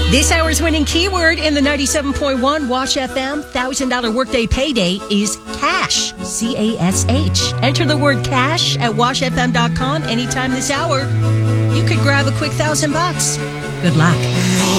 This hour's winning keyword in the 97.1 Wash FM $1,000 workday payday is cash. C-A-S-H. Enter the word cash at washfm.com anytime this hour. You could grab a quick $1,000. Good luck.